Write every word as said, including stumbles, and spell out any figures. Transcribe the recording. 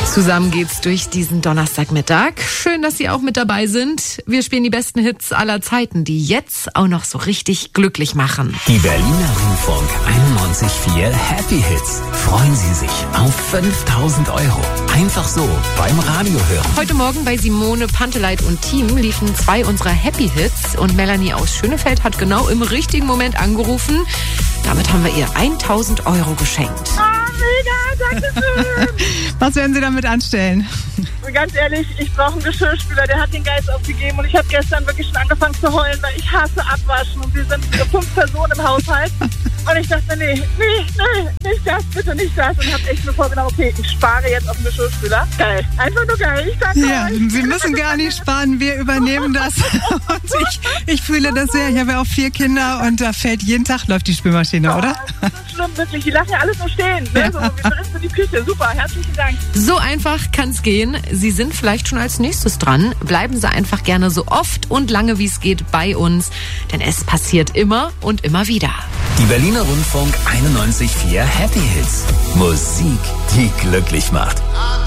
Zusammen geht's durch diesen Donnerstagmittag. Schön, dass Sie auch mit dabei sind. Wir spielen die besten Hits aller Zeiten, die jetzt auch noch so richtig glücklich machen. Die Berliner Rundfunk einundneunzig Komma vier Happy Hits. Freuen Sie sich auf fünftausend Euro. Einfach so beim Radio hören. Heute Morgen bei Simone Panteleit und Team liefen zwei unserer Happy Hits und Melanie aus Schönefeld hat genau im richtigen Moment angerufen. Damit haben wir ihr tausend Euro geschenkt. Ah, mega, danke schön. Was werden Sie damit anstellen? Ganz ehrlich, ich brauche einen Geschirrspüler, der hat den Geist aufgegeben und ich habe gestern wirklich schon angefangen zu heulen, weil ich hasse Abwaschen und wir sind fünf Personen im Haushalt und ich dachte, nee, nee, nee, nicht das, bitte nicht das und habe echt mir vorgenommen, okay, ich spare jetzt auf den Geschirrspüler. Geil, einfach nur geil, ich danke Ja, euch. Sie müssen gar nicht sparen, wir übernehmen das und ich, ich fühle das sehr, ich habe ja auch vier Kinder und da fällt jeden Tag, läuft die Spülmaschine, oder? Das ist schlimm, wirklich, die lassen ja alles nur stehen, ne? Ja. So, wir berichten die Küche, super, herzlichen Dank. So einfach kann's gehen. Sie sind vielleicht schon als nächstes dran. Bleiben Sie einfach gerne so oft und lange wie es geht bei uns, denn es passiert immer und immer wieder. Die Berliner Rundfunk einundneunzig Komma vier Happy Hits. Musik, die glücklich macht.